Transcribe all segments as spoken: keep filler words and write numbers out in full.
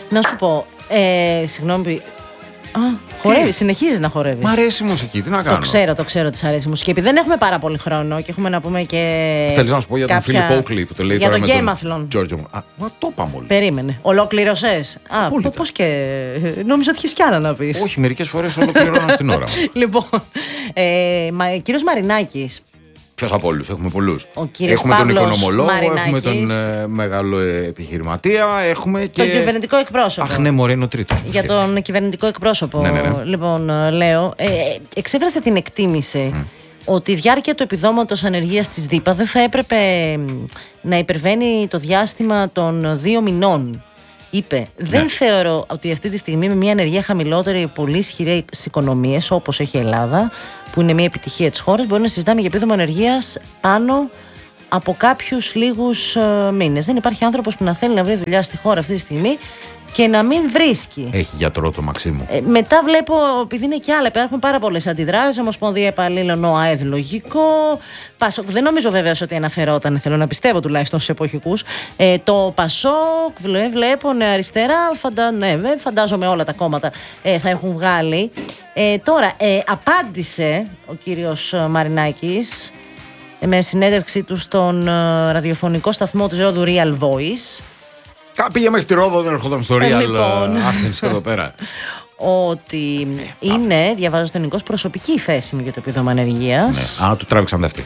Να σου πω, ε, συγγνώμη. Α, χορεύει, συνεχίζει να χορεύει. Μ' αρέσει η μουσική, τι να κάνω. Το ξέρω, το ξέρω ότι σ' αρέσει η μουσική. Επειδή δεν έχουμε πάρα πολύ χρόνο και έχουμε να πούμε και. Θέλεις να σου πω για τον κάποια... Φίλιπ Όκλι που το λέει για τώρα τον με Γκέμαθλον. τον Giorgio. Α, μα το είπαμε όλοι. Περίμενε. Ολοκληρωσές. Α, πώς και. Νόμιζα ότι είχες κι άλλα να πεις. Όχι, μερικές φορές ολοκληρώνω στην ώρα μου. Λοιπόν, ε, μα, κύριος Μαρινάκης. Ποιος από όλους, έχουμε πολλούς. Έχουμε τον Παύλος οικονομολόγο, Μαρινάκης, έχουμε τον ε, μεγάλο επιχειρηματία, έχουμε και. Τον κυβερνητικό εκπρόσωπο. Αχ, ναι, μωρέ, είναι ο τρίτος. Για τον κυβερνητικό εκπρόσωπο. Ναι, ναι, ναι. Λοιπόν, λέω, ε, εξέφρασε την εκτίμηση mm. ότι η διάρκεια του επιδόματος ανεργίας της ΔΥΠΑ δεν θα έπρεπε να υπερβαίνει το διάστημα των δύο μηνών. Είπε, δεν ναι. θεωρώ ότι αυτή τη στιγμή με μια ανεργία χαμηλότερη, πολύ ισχυρές οικονομίες όπως έχει η Ελλάδα, που είναι μια επιτυχία της χώρας, μπορεί να συζητάμε για επίδομα ανεργίας πάνω από κάποιους λίγους uh, μήνες. Δεν υπάρχει άνθρωπος που να θέλει να βρει δουλειά στη χώρα αυτή τη στιγμή και να μην βρίσκει. Έχει γιατρό το Μαξίμου. Ε, μετά βλέπω, επειδή είναι και άλλα, υπάρχουν πάρα πολλές αντιδράσεις. Ομοσπονδία Επαλλήλων, ο ΑΕΔ λογικό. Πασόκ, δεν νομίζω βεβαίως ότι αναφερόταν, θέλω να πιστεύω τουλάχιστον στους εποχικούς. Ε, το Πασόκ, βλέπω, ναι, αριστερά, φαντα, ναι, φαντάζομαι όλα τα κόμματα ε, θα έχουν βγάλει. Ε, τώρα, ε, απάντησε ο κύριος Μαρινάκης ε, με συνέντευξή του στον ε, ραδιοφωνικό σταθμό της Ρόδου Real Voice. Πήγε μέχρι τη Ρόδο, δεν ερχόταν στο Real λοιπόν, Athens εδώ πέρα. Ότι ε, είναι, διαβάζω στον Νικός, προσωπική η θέση μου για το επίδομα ανεργίας. Ναι. Α, του τράβηξαν τα αυτή.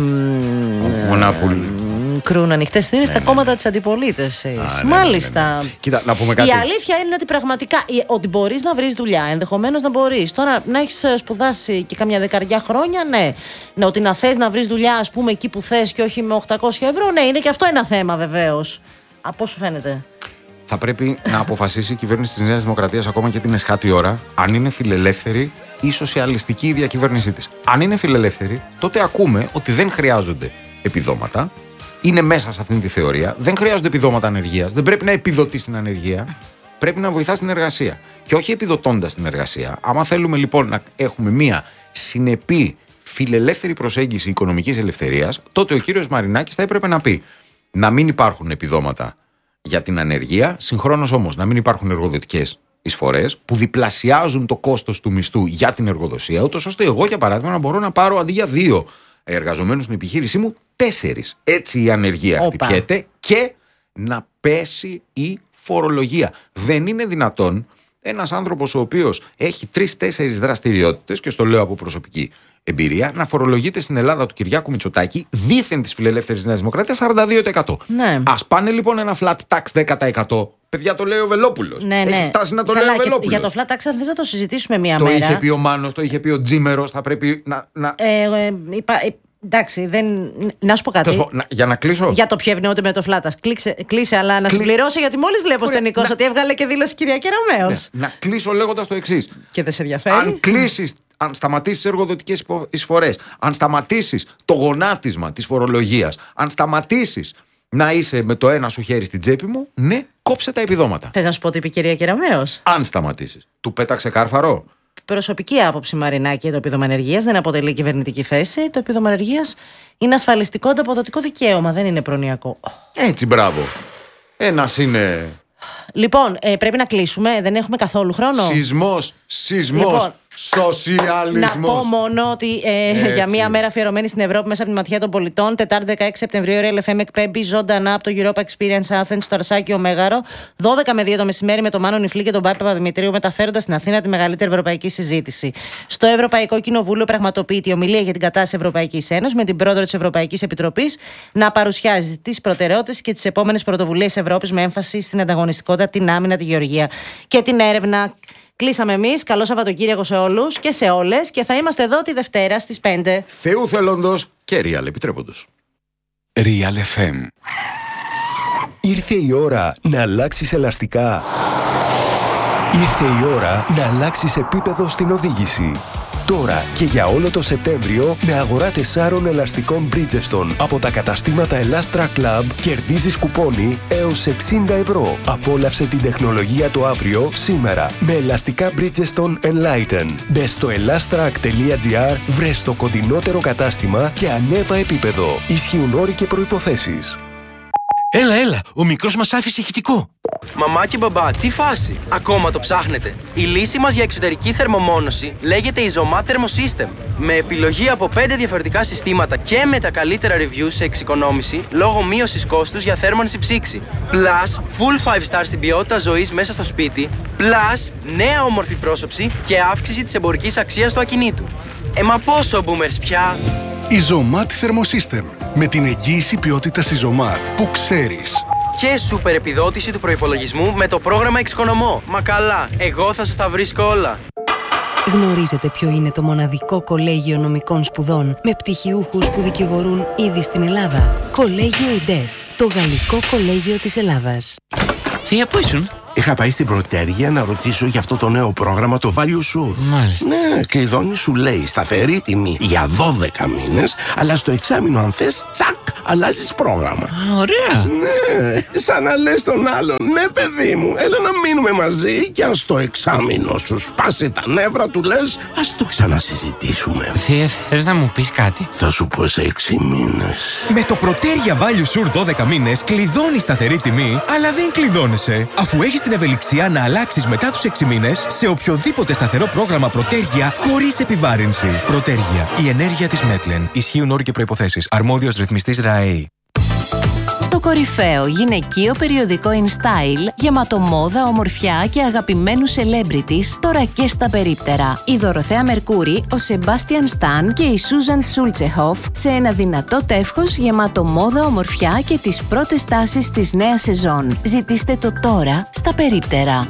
Mm, κρούν ανοιχτές θύρες στα κόμματα της αντιπολίτευσης. Μάλιστα. Κοίτα, να πούμε κάτι. Η αλήθεια είναι ότι πραγματικά ότι μπορείς να βρεις δουλειά, ενδεχομένως να μπορείς. Τώρα να έχεις σπουδάσει και καμιά δεκαριά χρόνια, ναι. Ναι, ότι να θες να βρεις δουλειά, ας πούμε, εκεί που θες και όχι με οκτακόσια ευρώ, ναι, είναι και αυτό ένα θέμα βεβαίως. Από όσο φαίνεται. Θα πρέπει να αποφασίσει η κυβέρνηση της Νέας Δημοκρατίας ακόμα και την εσχάτη ώρα αν είναι φιλελεύθερη ή σοσιαλιστική η διακυβέρνησή της. Αν είναι φιλελεύθερη, τότε ακούμε ότι δεν χρειάζονται επιδόματα. Είναι μέσα σε αυτήν τη θεωρία. Δεν χρειάζονται επιδόματα ανεργίας. Δεν πρέπει να επιδοτείς την ανεργία. Πρέπει να βοηθάς την εργασία. Και όχι επιδοτώντας την εργασία. Άμα θέλουμε λοιπόν να έχουμε μία συνεπή φιλελεύθερη προσέγγιση οικονομικής ελευθερίας, τότε ο κύριος Μαρινάκης θα έπρεπε να πει να μην υπάρχουν επιδόματα για την ανεργία, συγχρόνως όμως να μην υπάρχουν εργοδοτικές εισφορές που διπλασιάζουν το κόστος του μισθού για την εργοδοσία, ούτως ώστε εγώ για παράδειγμα να μπορώ να πάρω αντί για δύο εργαζομένους στην επιχείρησή μου, τέσσερις. Έτσι η ανεργία Οπα. χτυπιέται και να πέσει η φορολογία. Δεν είναι δυνατόν ένας άνθρωπος ο οποίος έχει τρεις-τέσσερις δραστηριότητες, και στο λέω από προσωπική εμπειρία, να φορολογείται στην Ελλάδα του Κυριάκου Μητσοτάκη, δήθεν της φιλελεύθερης Νέας Δημοκρατίας, σαράντα δύο τοις εκατό. Ναι. Ας πάνε λοιπόν ένα flat tax δέκα τοις εκατό. Παιδιά, το λέει ο Βελόπουλος. Ναι, ναι. Έχει φτάσει να το Καλά, λέει ο Βελόπουλος. Για το flat tax, αν θες να το συζητήσουμε μία το μέρα. Το είχε πει ο Μάνος, το είχε πει ο Τζίμερος. Θα πρέπει να. να... Ε, ε, υπά, ε, εντάξει, δεν... να σου πω κάτι. Πω, να, για να κλείσω. Για το ποιο ευνοούνται με το flat tax. Κλείσε, κλείσε αλλά Κλεί... να συμπληρώσω, γιατί μόλις βλέπω στον Νικό ότι έβγαλε και δήλωση κυρία Κεραμέως. Ναι. Να κλείσω λέγοντας το εξής. Και δεν σε ενδιαφέρει. Αν κλείσεις. Αν σταματήσεις εργοδοτικές εισφορές, αν σταματήσεις το γονάτισμα της φορολογίας, αν σταματήσεις να είσαι με το ένα σου χέρι στην τσέπη μου, ναι, κόψε τα επιδόματα. Θες να σου πω τι είπε η κυρία Κεραμέως? Αν σταματήσεις. Του πέταξε κάρφαρο. Προσωπική άποψη, Μαρινάκη, το επίδομα ανεργίας δεν αποτελεί κυβερνητική θέση. Το επίδομα ανεργίας είναι ασφαλιστικό ανταποδοτικό δικαίωμα, δεν είναι προνοιακό. Έτσι, μπράβο. Ένας είναι. Λοιπόν, ε, πρέπει να κλείσουμε. Δεν έχουμε καθόλου χρόνο. Σεισμός, σεισμός, λοιπόν, σοσιαλισμός. Να πω μόνο ότι ε, για μία μέρα αφιερωμένη στην Ευρώπη μέσα από τη ματιά των πολιτών, Τετάρτη δεκαέξι Σεπτεμβρίου, η Real εφ εμ εκπέμπει ζωντανά από το Europa Experience Athens στο Αρσάκιο Μέγαρο, δώδεκα με δύο το μεσημέρι, με τον Μάνο Νιφλή και τον Πάπη Παπαδημητρίου, μεταφέροντας στην Αθήνα τη μεγαλύτερη ευρωπαϊκή συζήτηση. Στο Ευρωπαϊκό Κοινοβούλιο πραγματοποιείται η ομιλία για την κατάσταση Ευρωπαϊκής Ένωσης, με την πρόεδρο της Ευρωπαϊκής Επιτροπής να παρουσιάζει τις προτεραιότητες και τις επόμενες πρωτοβουλίες Ευρώπης με έμφαση στην ανταγωνιστικότητα, την άμυνα, τη γεωργία και την έρευνα. Κλείσαμε εμείς. Καλό Σαββατοκύριακο σε όλους και σε όλες. Και θα είμαστε εδώ τη Δευτέρα στις πέντε. Θεού θελόντος και Real επιτρέποντος. Real εφ εμ. Ήρθε η ώρα να αλλάξεις ελαστικά. Ήρθε η ώρα να αλλάξεις επίπεδο στην οδήγηση. Τώρα και για όλο το Σεπτέμβριο, με αγορά τεσσάρων ελαστικών Bridgestone από τα καταστήματα Elastra Club, κερδίζεις κουπόνι έως εξήντα ευρώ. Απόλαυσε την τεχνολογία το αύριο, σήμερα, με ελαστικά Bridgestone Enlighten. Μπες στο elastra τελεία gr, βρες το κοντινότερο κατάστημα και ανέβα επίπεδο. Ισχύουν όροι και προϋποθέσεις. Έλα, έλα, ο μικρός μας άφησε ηχητικό. Μαμά και μπαμπά, τι φάση! Ακόμα το ψάχνετε? Η λύση μας για εξωτερική θερμομόνωση λέγεται Isomat Thermosystem. Με επιλογή από πέντε διαφορετικά συστήματα και με τα καλύτερα reviews σε εξοικονόμηση λόγω μείωσης κόστους για θέρμανση ψήξη. Plus, full five star στην ποιότητα ζωής μέσα στο σπίτι. Plus, νέα όμορφη πρόσωψη και αύξηση της εμπορικής αξίας του ακινήτου. Ε, μα πόσο boomers πια! Isomat Thermosystem. Με την εγγύηση ποιότητας Isomat που ξέρεις. Και σούπερ επιδότηση του προϋπολογισμού με το πρόγραμμα Εξοικονομώ. Μα καλά, εγώ θα σας τα βρίσκω όλα. Γνωρίζετε ποιο είναι το μοναδικό κολέγιο νομικών σπουδών με πτυχιούχους που δικηγορούν ήδη στην Ελλάδα? Κολέγιο ΙΝΤΕΦ, το γαλλικό κολέγιο της Ελλάδας. Θεία, πού ήσουν? Είχα πάει στην Πρωτέργεια να ρωτήσω για αυτό το νέο πρόγραμμα, το Value Sure. Μάλιστα. Ναι, κλειδώνει, σου λέει σταθερή τιμή για δώδεκα μήνες, αλλά στο εξάμηνο αν θες, τσακ, αλλάζεις πρόγραμμα. Α, ωραία. Ναι, σαν να λες τον άλλον, ναι παιδί μου, έλα να μείνουμε μαζί και αν στο εξάμηνο σου σπάσει τα νεύρα του λες, ας το ξανασυζητήσουμε. Θεία, θες να μου πεις κάτι? Θα σου πω σε έξι μήνες. Με το Πρωτέργεια Value Sure δώδεκα μήνες κλειδώνεις σταθερή τιμή, αλλά δεν κλειδώνεσαι, αφού έχεις την ευελιξία να αλλάξεις μετά τους έξι μήνες σε οποιοδήποτε σταθερό πρόγραμμα Πρωτέργεια χωρίς επιβάρυνση. Πρωτέργεια. Η ενέργεια της Μέτλεν. Ισχύουν όροι και προϋποθέσεις. Αρμόδιος ρυθμιστής ΡΑΕΗ. Το κορυφαίο γυναικείο περιοδικό InStyle, γεμάτο μόδα, ομορφιά και αγαπημένους celebrities, τώρα και στα περίπτερα. Η Δωροθέα Μερκούρη, ο Σεμπάστιαν Σταν και η Σούζαν Σούλτσεχοφ σε ένα δυνατό τεύχος γεμάτο μόδα, ομορφιά και τις πρώτες τάσεις της νέας σεζόν. Ζητήστε το τώρα στα περίπτερα.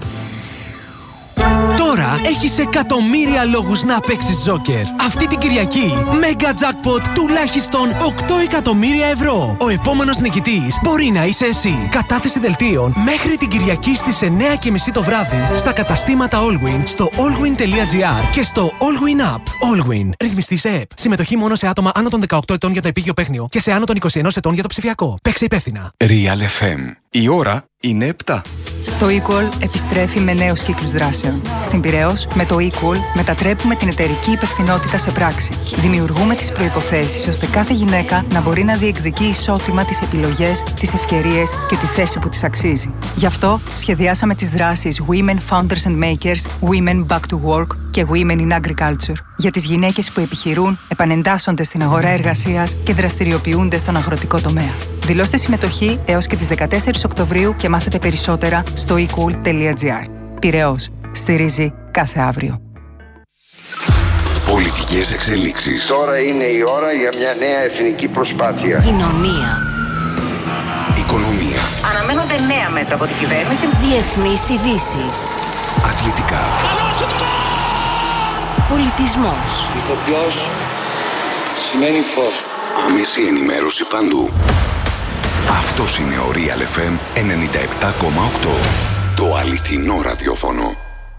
Τώρα έχεις εκατομμύρια λόγους να παίξεις Τζόκερ. Αυτή την Κυριακή, Mega Jackpot τουλάχιστον οκτώ εκατομμύρια ευρώ. Ο επόμενος νικητής μπορεί να είσαι εσύ. Κατάθεση δελτίων μέχρι την Κυριακή στις εννιά και μισή το βράδυ στα καταστήματα Allwyn, στο allwyn τελεία gr και στο Allwyn App. Allwyn. Ρυθμιστής ΕΕΠ. Συμμετοχή μόνο σε άτομα άνω των δεκαοκτώ ετών για το επίγειο παίχνιο και σε άνω των είκοσι ένα ετών για το ψηφιακό. Παίξε υπεύθυνα. Real εφ εμ. Η ώρα είναι επτά. Το eQual επιστρέφει με νέους κύκλους δράσεων. Στην Πειραιώς, με το eQual μετατρέπουμε την εταιρική υπευθυνότητα σε πράξη. Δημιουργούμε τις προϋποθέσεις ώστε κάθε γυναίκα να μπορεί να διεκδικεί ισότιμα τις επιλογές, τις ευκαιρίες και τη θέση που της αξίζει. Γι' αυτό σχεδιάσαμε τις δράσεις Women Founders and Makers, Women Back to Work και Women in Agriculture για τις γυναίκες που επιχειρούν, επανεντάσσονται στην αγορά εργασίας και δραστηριοποιούνται στον αγροτικό τομέα. Δηλώστε συμμετοχή έως και τις δεκατέσσερις Οκτωβρίου και μάθετε περισσότερα στο eQual τελεία gr. Πειραιώς. Στηρίζει κάθε αύριο. Πολιτικές εξελίξεις. Τώρα είναι η ώρα για μια νέα εθνική προσπάθεια. Κοινωνία. Οικονομία. Αναμένονται νέα μέτρα από την κυβέρνηση. Διεθνείς ειδήσεις. Αθλητικά. Πολιτισμός. Ηθοποιός σημαίνει φως. Άμεση ενημέρωση παντού. Αυτός είναι ο Real εφ εμ ενενήντα επτά κόμμα οκτώ. Το αληθινό ραδιόφωνο.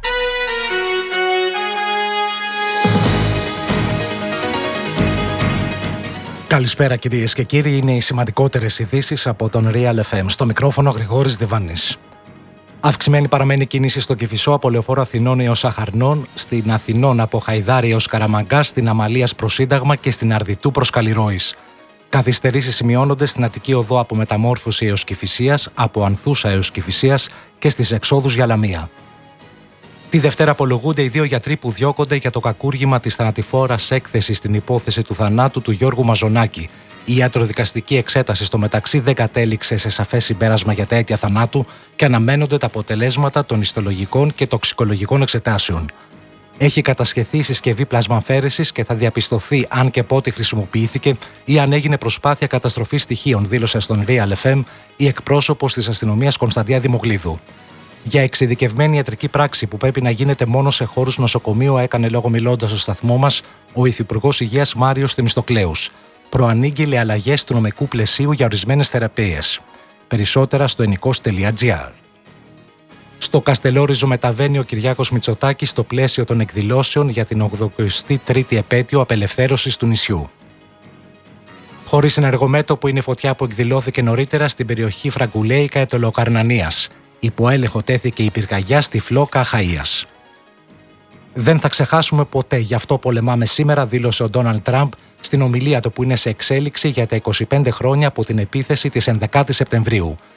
Καλησπέρα κυρίες και κύριοι, είναι οι σημαντικότερες ειδήσεις από τον Real εφ εμ. Στο μικρόφωνο Γρηγόρης Διβάνης. Αυξημένη παραμένει κίνηση στο Κηφισό από Λεωφόρο Αθηνών έως Αχαρνών, στην Αθηνών από Χαϊδάρη έως Καραμαγκά, στην Αμαλίας προς Σύνταγμα και στην Αρδιτού προς Καλλιρόης. Καθυστερήσεις σημειώνονται στην Αττική Οδό από Μεταμόρφωση έως Κηφισίας, από Ανθούσα έως Κηφισίας και στις εξόδους για Λαμία. Τη Δευτέρα απολογούνται οι δύο γιατροί που διώκονται για το κακούργημα της θανατηφόρας έκθεσης στην υπόθεση του θανάτου του Γιώργου Μαζονάκη. Η ιατροδικαστική εξέταση στο μεταξύ δεν κατέληξε σε σαφές συμπέρασμα για τα αίτια θανάτου και αναμένονται τα αποτελέσματα των ιστολογικών και τοξικολογικών εξετάσεων. Έχει κατασχεθεί η συσκευή πλασμαφαίρεσης και θα διαπιστωθεί αν και πότε χρησιμοποιήθηκε ή αν έγινε προσπάθεια καταστροφής στοιχείων, δήλωσε στον Real εφ εμ η εκπρόσωπος της αστυνομίας Κωνσταντία Δημογλίδου. Για εξειδικευμένη ιατρική πράξη που πρέπει να γίνεται μόνο σε χώρους νοσοκομείου, έκανε λόγο μιλώντας στο σταθμό μας ο Υφυπουργός Υγείας Μάριος Θεμιστοκλέους. Προανήγγειλε αλλαγές του νομικού πλαισίου για ορισμένες θεραπείες. Περισσότερα στο ενικός τελεία gr. Στο Καστελόριζο μεταβαίνει ο Κυριάκος Μητσοτάκης στο πλαίσιο των εκδηλώσεων για την ογδοηκοστή τρίτη επέτειο απελευθέρωσης του νησιού. Χωρίς ενεργομέτωπο είναι η φωτιά που εκδηλώθηκε νωρίτερα στην περιοχή Φραγκουλέικα Ετωλοκαρνανίας. Υπό έλεγχο τέθηκε η πυρκαγιά στη Φλόκα Αχαΐας. Δεν θα ξεχάσουμε ποτέ, γι' αυτό πολεμάμε σήμερα, δήλωσε ο Ντόναλντ Τραμπ στην ομιλία του που είναι σε εξέλιξη για τα είκοσι πέντε χρόνια από την επίθεση της ενδεκάτης Σεπτεμβρίου.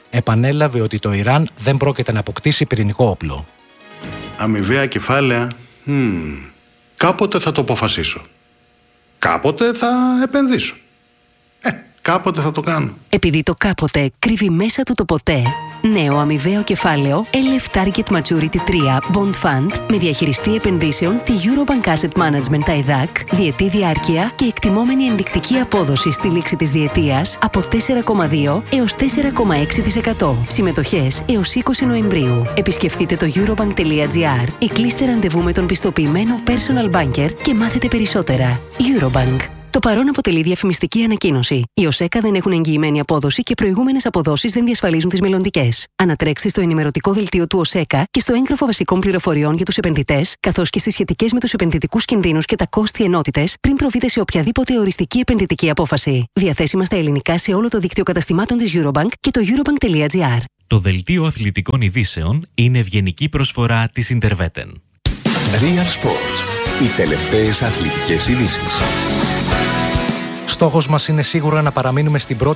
επανέλαβε ότι το Ιράν δεν πρόκειται να αποκτήσει πυρηνικό όπλο. Αμοιβαία κεφάλαια, hmm. κάποτε θα το αποφασίσω. Κάποτε θα επενδύσω. Ε, κάποτε θα το κάνω. Επειδή το κάποτε κρύβει μέσα του το ποτέ, νέο αμοιβαίο κεφάλαιο ελ εφ Target Maturity τρία Bond Fund με διαχειριστή επενδύσεων τη Eurobank Asset Management άι ντι έι σι, διετή διάρκεια και εκτιμόμενη ενδεικτική απόδοση στη λήξη της διετίας από τέσσερα κόμμα δύο έως τέσσερα κόμμα έξι τοις εκατό. Συμμετοχές έως είκοσι Νοεμβρίου. Επισκεφτείτε το eurobank.gr ή κλείστε ραντεβού με τον πιστοποιημένο personal banker και μάθετε περισσότερα. Eurobank. Το παρόν αποτελεί διαφημιστική ανακοίνωση. Οι ΟΣΕΚΑ δεν έχουν εγγυημένη απόδοση και προηγούμενες αποδόσεις δεν διασφαλίζουν τις μελλοντικές. Ανατρέξτε στο ενημερωτικό δελτίο του ΟΣΕΚΑ και στο έγγραφο βασικών πληροφοριών για τους επενδυτές, καθώς και στις σχετικές με τους επενδυτικούς κινδύνους και τα κόστη ενότητες, πριν προβείτε σε οποιαδήποτε οριστική επενδυτική απόφαση. Διαθέσιμα στα ελληνικά σε όλο το δίκτυο καταστημάτων της Eurobank και το eurobank.gr. Το δελτίο αθλητικών ειδήσεων είναι ευγενική προσφορά της Interveten. Real Sports. Οι τελευταίες αθλητικές ειδήσεις. Στόχος μας είναι σίγουρα να παραμείνουμε στην πρώτη